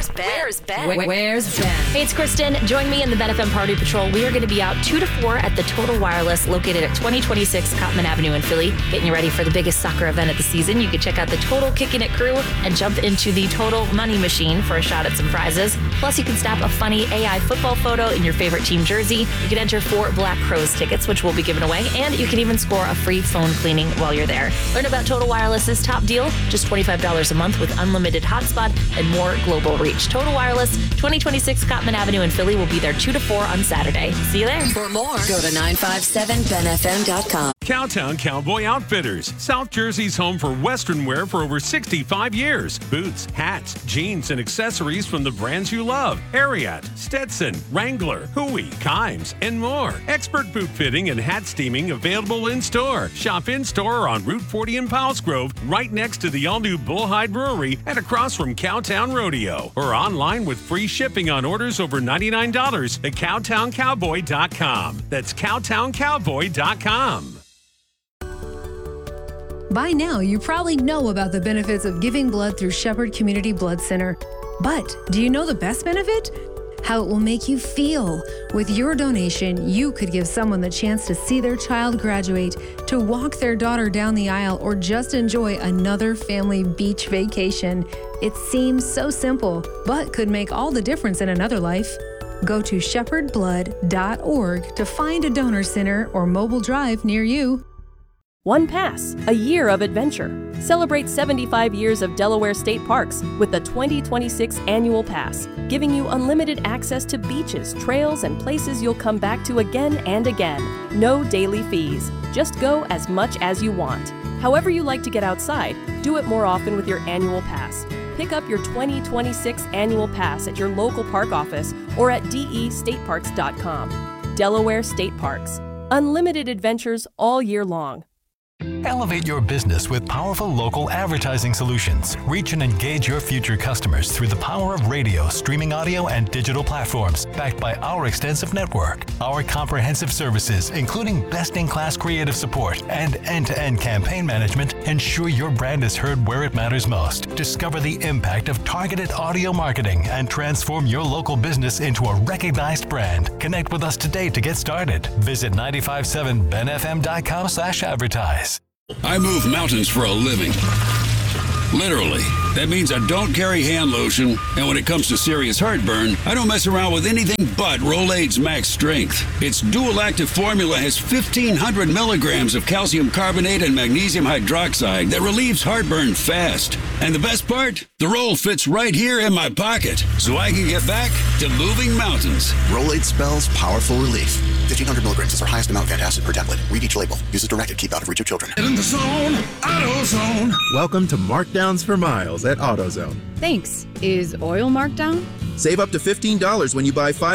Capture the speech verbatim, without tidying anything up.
Where's Ben? Where's Ben? Where, where's Ben? Hey, it's Kristen. Join me in the Ben F M Party Patrol. We are going to be out two to four at the Total Wireless, located at twenty twenty-six Cottman Avenue in Philly. Getting you ready for the biggest soccer event of the season. You can check out the Total Kickin' It crew and jump into the Total Money Machine for a shot at some prizes. Plus, you can snap a funny A I football photo in your favorite team jersey. You can enter four Black Crows tickets, which will be given away, and you can even score a free phone cleaning while you're there. Learn about Total Wireless's top deal, just twenty-five dollars a month with unlimited hotspot and more global reach. Total Wireless, twenty twenty-six Cottman Avenue in Philly will be there two to four on Saturday. See you there. For more, go to nine five seven ben f m dot com. Cowtown Cowboy Outfitters, South Jersey's home for Western wear for over sixty-five years. Boots, hats, jeans, and accessories from the brands you love. Ariat, Stetson, Wrangler, Huey, Kimes, and more. Expert boot fitting and hat steaming available in-store. Shop in-store or on Route forty in Powell's Grove, right next to the all-new Bullhide Brewery and across from Cowtown Rodeo. Or online with free shipping on orders over ninety-nine dollars at cowtown cowboy dot com. That's cowtown cowboy dot com. By now, you probably know about the benefits of giving blood through Shepherd Community Blood Center. But do you know the best benefit? How it will make you feel. With your donation, you could give someone the chance to see their child graduate, to walk their daughter down the aisle, or just enjoy another family beach vacation. It seems so simple, but could make all the difference in another life. Go to shepherd blood dot org to find a donor center or mobile drive near you. One Pass, a year of adventure. Celebrate seventy-five years of Delaware State Parks with the twenty twenty-six Annual Pass, giving you unlimited access to beaches, trails, and places you'll come back to again and again. No daily fees. Just go as much as you want. However you like to get outside, do it more often with your Annual Pass. Pick up your twenty twenty-six Annual Pass at your local park office or at d e state parks dot com. Delaware State Parks. Unlimited adventures all year long. Elevate your business with powerful local advertising solutions. Reach and engage your future customers through the power of radio, streaming audio, and digital platforms, backed by our extensive network. Our comprehensive services, including best-in-class creative support and end-to-end campaign management, ensure your brand is heard where it matters most. Discover the impact of targeted audio marketing and transform your local business into a recognized brand. Connect with us today to get started. Visit nine five seven ben f m dot com slash advertise. I move mountains for a living. Literally. That means I don't carry hand lotion, and when it comes to serious heartburn, I don't mess around with anything but Rolaids Max Strength. Its dual-active formula has fifteen hundred milligrams of calcium carbonate and magnesium hydroxide that relieves heartburn fast. And the best part? The roll fits right here in my pocket, so I can get back to moving mountains. Rolaids spells powerful relief. fifteen hundred milligrams is our highest amount of antacid per tablet. Read each label. Use as directed. Keep out of reach of children. In the zone, AutoZone. Welcome to Markdowns for Miles at AutoZone. Thanks. Is oil marked down? Save up to fifteen dollars when you buy five